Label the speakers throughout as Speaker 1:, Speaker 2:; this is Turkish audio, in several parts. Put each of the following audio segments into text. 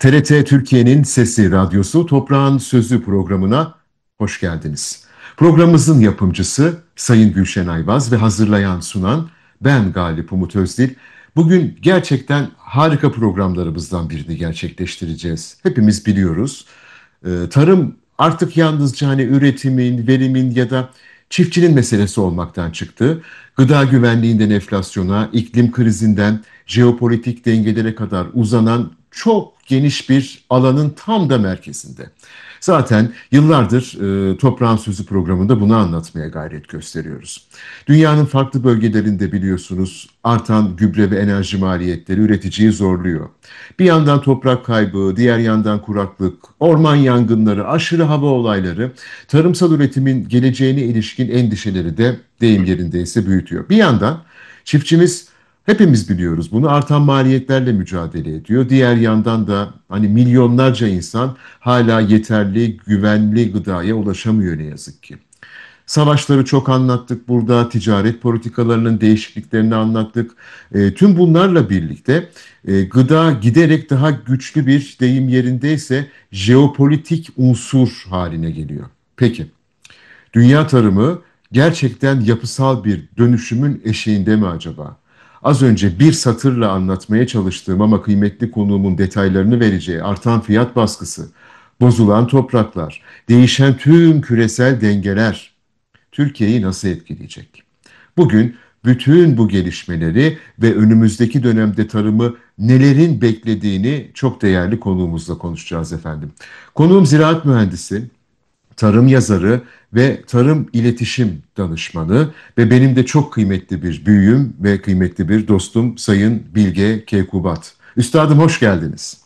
Speaker 1: TRT Türkiye'nin Sesi Radyosu Toprağın Sözü programına hoş geldiniz. Programımızın yapımcısı Sayın Gülşen Ayvaz ve hazırlayan sunan ben Galip Umut Özdil. Bugün gerçekten harika programlarımızdan birini gerçekleştireceğiz. Hepimiz biliyoruz. Tarım artık yalnızca hani üretimin, verimin ya da çiftçinin meselesi olmaktan çıktı. Gıda güvenliğinden enflasyona, iklim krizinden jeopolitik dengelere kadar uzanan çok geniş bir alanın tam da merkezinde. Zaten yıllardır Toprağın Sözü programında bunu anlatmaya gayret gösteriyoruz. Dünyanın farklı bölgelerinde biliyorsunuz artan gübre ve enerji maliyetleri üreticiyi zorluyor. Bir yandan toprak kaybı, diğer yandan kuraklık, orman yangınları, aşırı hava olayları, tarımsal üretimin geleceğine ilişkin endişeleri de deyim yerindeyse büyütüyor. Bir yandan çiftçimiz, hepimiz biliyoruz bunu, artan maliyetlerle mücadele ediyor. Diğer yandan da hani milyonlarca insan hala yeterli, güvenli gıdaya ulaşamıyor ne yazık ki. Savaşları çok anlattık burada, ticaret politikalarının değişikliklerini anlattık. Tüm bunlarla birlikte gıda giderek daha güçlü bir deyim yerindeyse jeopolitik unsur haline geliyor. Peki, dünya tarımı gerçekten yapısal bir dönüşümün eşiğinde mi acaba? Az önce bir satırla anlatmaya çalıştığım ama kıymetli konuğumun detaylarını vereceği artan fiyat baskısı, bozulan topraklar, değişen tüm küresel dengeler Türkiye'yi nasıl etkileyecek? Bugün bütün bu gelişmeleri ve önümüzdeki dönemde tarımı nelerin beklediğini çok değerli konuğumuzla konuşacağız efendim. Konuğum ziraat mühendisi, tarım yazarı ve tarım iletişim danışmanı ve benim de çok kıymetli bir büyüğüm ve kıymetli bir dostum Sayın Bilge Keykubat. Üstadım hoş geldiniz.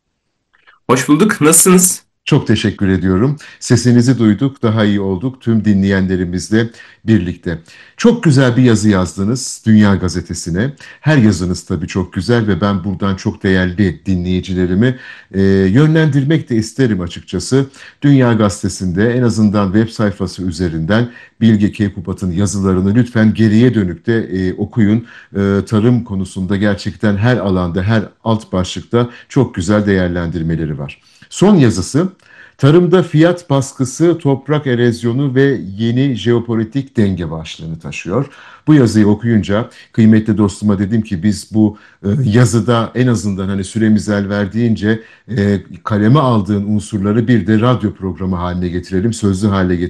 Speaker 2: Hoş bulduk. Nasılsınız?
Speaker 1: Çok teşekkür ediyorum. Sesinizi duyduk, daha iyi olduk tüm dinleyenlerimizle birlikte. Çok güzel bir yazı yazdınız Dünya Gazetesi'ne. Her yazınız tabii çok güzel ve ben buradan çok değerli dinleyicilerimi yönlendirmek de isterim açıkçası. Dünya Gazetesi'nde en azından web sayfası üzerinden Bilge Keykupat'ın yazılarını lütfen geriye dönük de okuyun. Tarım konusunda gerçekten her alanda, her alt başlıkta çok güzel değerlendirmeleri var. Son yazısı tarımda fiyat baskısı, toprak erozyonu ve yeni jeopolitik denge başlığını taşıyor. Bu yazıyı okuyunca kıymetli dostuma dedim ki biz bu yazıda en azından hani süremiz el verdiğince kaleme aldığın unsurları bir de radyo programı haline getirelim, sözlü hale getirelim.